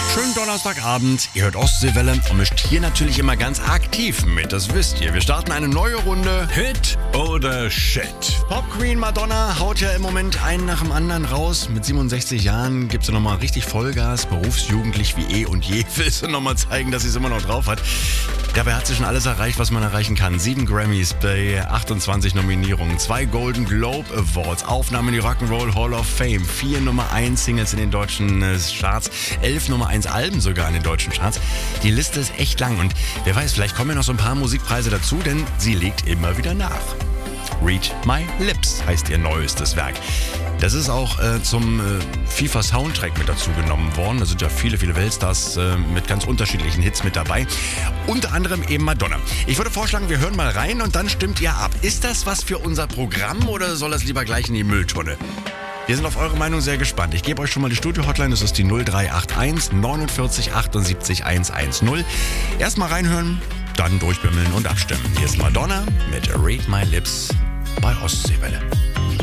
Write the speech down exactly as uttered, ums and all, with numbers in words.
Schönen Donnerstagabend, ihr hört Ostseewelle und mischt hier natürlich immer ganz aktiv mit, das wisst ihr. Wir starten eine neue Runde Hit oder Shit. Pop Queen Madonna haut ja im Moment einen nach dem anderen raus. Mit siebenundsechzig Jahren gibt sie nochmal richtig Vollgas, berufsjugendlich wie eh und je. Will sie nochmal zeigen, dass sie es immer noch drauf hat. Dabei hat sie schon alles erreicht, was man erreichen kann. Sieben Grammys bei achtundzwanzig Nominierungen, zwei Golden Globe Awards, Aufnahmen in die Rock'n'Roll Hall of Fame, vier Nummer eins Singles in den deutschen äh, Charts, elf Nummer eins Alben sogar in den deutschen Charts. Die Liste ist echt lang und wer weiß, vielleicht kommen ja noch so ein paar Musikpreise dazu, denn sie legt immer wieder nach. Read My Lips heißt ihr neuestes Werk. Das ist auch äh, zum äh, FIFA-Soundtrack mit dazu genommen worden. Da sind ja viele, viele Weltstars äh, mit ganz unterschiedlichen Hits mit dabei. Unter anderem eben Madonna. Ich würde vorschlagen, wir hören mal rein und dann stimmt ihr ab. Ist das was für unser Programm oder soll das lieber gleich in die Mülltonne? Wir sind auf eure Meinung sehr gespannt. Ich gebe euch schon mal die Studio-Hotline, das ist die null drei acht eins neunundvierzig achtundsiebzig hundertzehn. Erstmal reinhören, dann durchbimmeln und abstimmen. Hier ist Madonna mit Read My Lips bei Ostseewelle.